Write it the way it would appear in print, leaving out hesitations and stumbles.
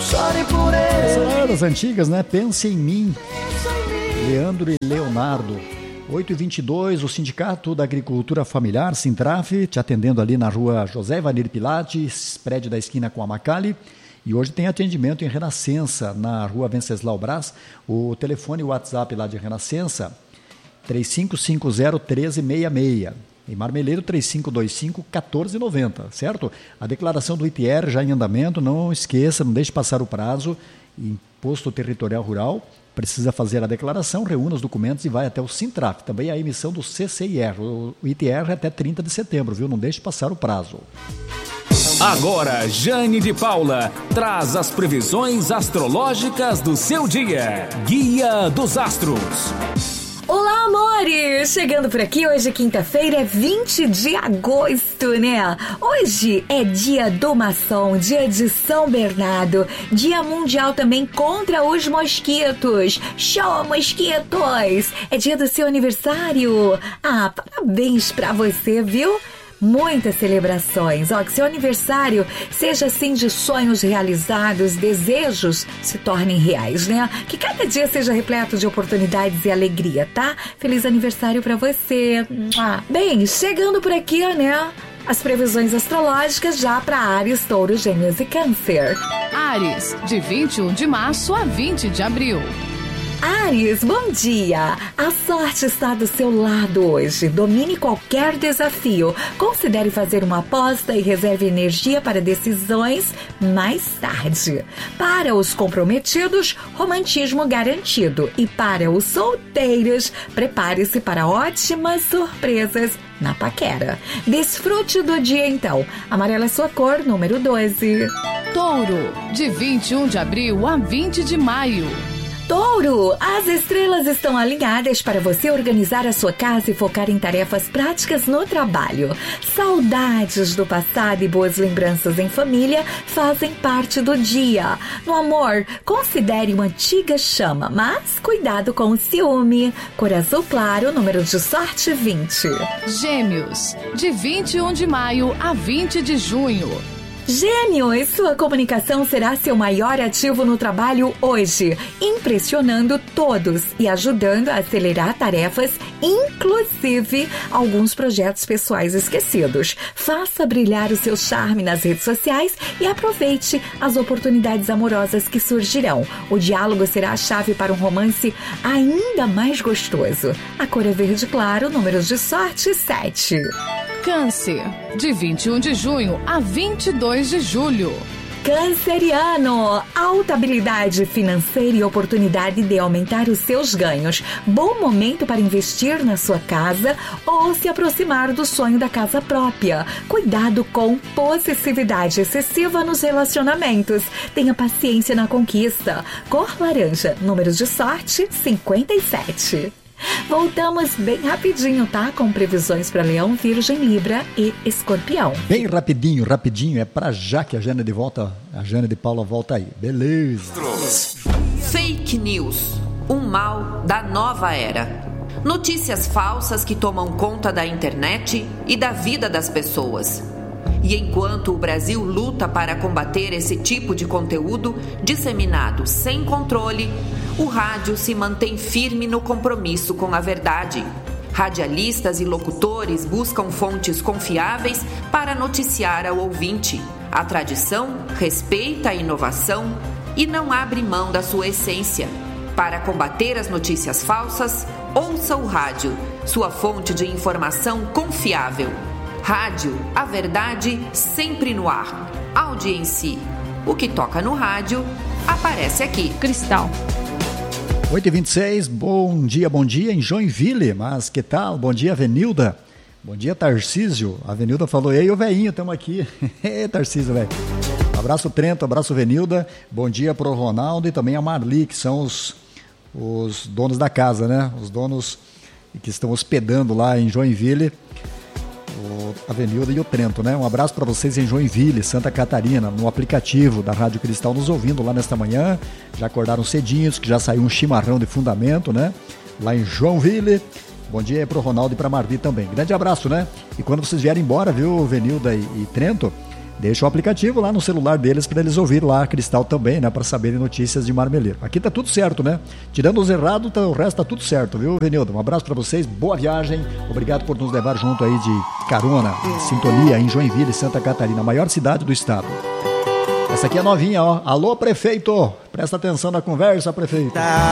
chore por ele. Essa é das antigas, né? Pense em mim. Leandro e Leonardo. 8h22, o Sindicato da Agricultura Familiar, Sintraf, te atendendo ali na rua José Ivanir Pilates, prédio da esquina com a Macali. E hoje tem atendimento em Renascença, na rua Venceslau Brás. O telefone e o WhatsApp lá de Renascença, 3550-1366. Em Marmeleiro, 3525-1490, certo? A declaração do ITR já em andamento, não esqueça, não deixe passar o prazo. Imposto Territorial Rural, precisa fazer a declaração, reúna os documentos e vai até o Sintraf. Também a emissão do CCIR, o ITR até 30 de setembro, viu? Não deixe passar o prazo. Agora, Jane de Paula traz as previsões astrológicas do seu dia. Guia dos Astros. Olá, amores! Chegando por aqui, hoje quinta-feira, é 20 de agosto, né? Hoje é dia do maçom, dia de São Bernardo, dia mundial também contra os mosquitos. Show, mosquitos! É dia do seu aniversário. Ah, parabéns pra você, viu? Muitas celebrações. Ó, que seu aniversário seja assim de sonhos realizados, desejos se tornem reais, né? Que cada dia seja repleto de oportunidades e alegria, tá? Feliz aniversário pra você. Bem, chegando por aqui, né? As previsões astrológicas já para Áries, Touro, Gêmeos e Câncer. Áries, de 21 de março a 20 de abril. Áries, bom dia! A sorte está do seu lado hoje. Domine qualquer desafio. Considere fazer uma aposta e reserve energia para decisões mais tarde. Para os comprometidos, romantismo garantido. E para os solteiros, prepare-se para ótimas surpresas na paquera. Desfrute do dia então. Amarela é sua cor, número 12. Touro, de 21 de abril a 20 de maio. Touro, as estrelas estão alinhadas para você organizar a sua casa e focar em tarefas práticas no trabalho. Saudades do passado e boas lembranças em família fazem parte do dia. No amor, considere uma antiga chama, mas cuidado com o ciúme. Cor azul claro, número de sorte 20. Gêmeos, de 21 de maio a 20 de junho. Gêmeos, sua comunicação será seu maior ativo no trabalho hoje, impressionando todos e ajudando a acelerar tarefas, inclusive alguns projetos pessoais esquecidos. Faça brilhar o seu charme nas redes sociais e aproveite as oportunidades amorosas que surgirão. O diálogo será a chave para um romance ainda mais gostoso. A cor é verde claro, números de sorte 7. Câncer, de 21 de junho a 22 de julho. Canceriano, alta habilidade financeira e oportunidade de aumentar os seus ganhos. Bom momento para investir na sua casa ou se aproximar do sonho da casa própria. Cuidado com possessividade excessiva nos relacionamentos. Tenha paciência na conquista. Cor laranja, número de sorte 57. Voltamos bem rapidinho, tá? Com previsões para Leão, Virgem, Libra e Escorpião. Bem rapidinho, é pra já que a Jane de Paula volta aí. Beleza. Fake news, um mal da nova era. Notícias falsas que tomam conta da internet e da vida das pessoas. E enquanto o Brasil luta para combater esse tipo de conteúdo disseminado sem controle, o rádio se mantém firme no compromisso com a verdade. Radialistas e locutores buscam fontes confiáveis para noticiar ao ouvinte. A tradição respeita a inovação e não abre mão da sua essência. Para combater as notícias falsas, ouça o rádio, sua fonte de informação confiável. Rádio, a verdade sempre no ar. Audiência. O que toca no rádio, aparece aqui. Cristal. 8h26, bom dia em Joinville, mas que tal? Bom dia, Avenilda. Bom dia, Tarcísio. A Avenilda falou, ei, ô velhinho, estamos aqui. Ei, Tarcísio, velho. Abraço, Trento, abraço, Avenilda. Bom dia pro Ronaldo e também a Marli, que são os donos da casa, né? Os donos que estão hospedando lá em Joinville. A Avenilda e o Trento, né? Um abraço para vocês em Joinville, Santa Catarina, no aplicativo da Rádio Cristal, nos ouvindo lá nesta manhã. Já acordaram cedinhos, que já saiu um chimarrão de fundamento, né? Lá em Joinville. Bom dia aí pro Ronaldo e pra Marli também. Grande abraço, né? E quando vocês vierem embora, viu, Avenilda e Trento, deixa o aplicativo lá no celular deles para eles ouvirem lá, Cristal também, né? Para saberem notícias de Marmeleiro. Aqui tá tudo certo, né? Tirando os errados, o resto tá tudo certo, viu, Venilda? Um abraço para vocês, boa viagem. Obrigado por nos levar junto aí de carona, de sintonia em Joinville, Santa Catarina, a maior cidade do estado. Essa aqui é novinha, ó. Alô, prefeito! Presta atenção na conversa, prefeito.